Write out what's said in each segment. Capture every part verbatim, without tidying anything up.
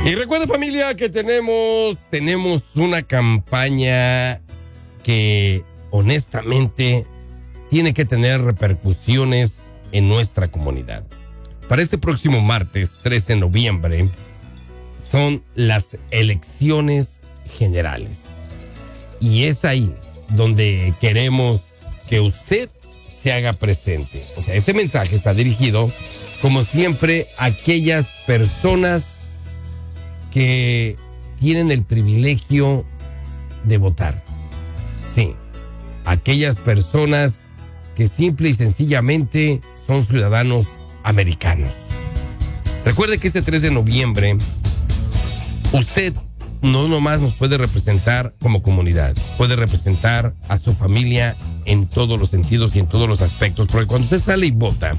Y recuerda, familia, que tenemos, tenemos una campaña que honestamente tiene que tener repercusiones en nuestra comunidad. Para este próximo martes trece de noviembre son las elecciones generales. Y es ahí donde queremos que usted se haga presente. O sea, este mensaje está dirigido, como siempre, a aquellas personas que tienen el privilegio de votar. Sí, aquellas personas que simple y sencillamente son ciudadanos americanos. Recuerde que este tres de noviembre usted no nomás nos puede representar como comunidad, puede representar a su familia en todos los sentidos y en todos los aspectos, porque cuando usted sale y vota,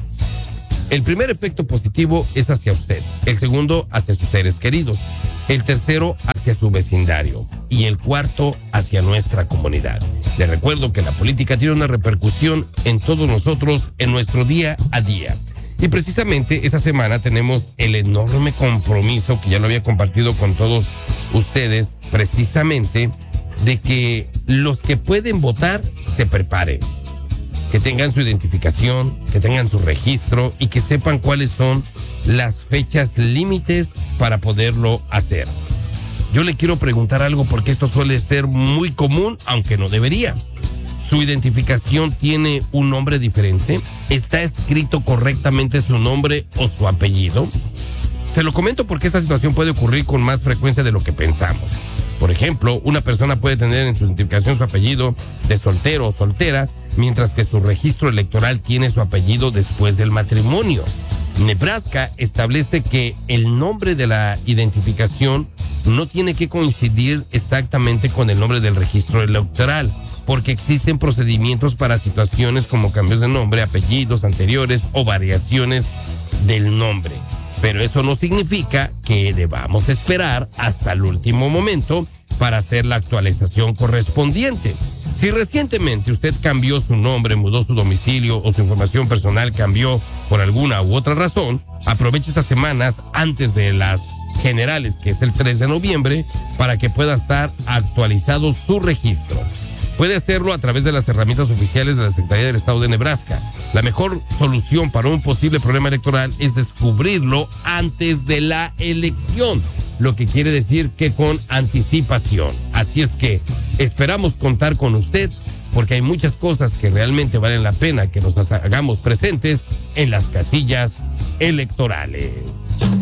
el primer efecto positivo es hacia usted, el segundo hacia sus seres queridos, el tercero hacia su vecindario y el cuarto hacia nuestra comunidad. Les recuerdo que la política tiene una repercusión en todos nosotros en nuestro día a día. Y precisamente esta semana tenemos el enorme compromiso, que ya lo había compartido con todos ustedes, precisamente de que los que pueden votar se preparen, que tengan su identificación, que tengan su registro y que sepan cuáles son las fechas límites para poderlo hacer. Yo le quiero preguntar algo, porque esto suele ser muy común, aunque no debería. ¿Su identificación tiene un nombre diferente? ¿Está escrito correctamente su nombre o su apellido? Se lo comento porque esta situación puede ocurrir con más frecuencia de lo que pensamos. Por ejemplo, una persona puede tener en su identificación su apellido de soltero o soltera, mientras que su registro electoral tiene su apellido después del matrimonio. Nebraska establece que el nombre de la identificación no tiene que coincidir exactamente con el nombre del registro electoral, porque existen procedimientos para situaciones como cambios de nombre, apellidos anteriores o variaciones del nombre. Pero eso no significa que debamos esperar hasta el último momento para hacer la actualización correspondiente. Si recientemente usted cambió su nombre, mudó su domicilio o su información personal cambió por alguna u otra razón, aproveche estas semanas antes de las generales, que es el tres de noviembre, para que pueda estar actualizado su registro. Puede hacerlo a través de las herramientas oficiales de la Secretaría del Estado de Nebraska. La mejor solución para un posible problema electoral es descubrirlo antes de la elección, lo que quiere decir que con anticipación. Así es que esperamos contar con usted, porque hay muchas cosas que realmente valen la pena que nos hagamos presentes en las casillas electorales.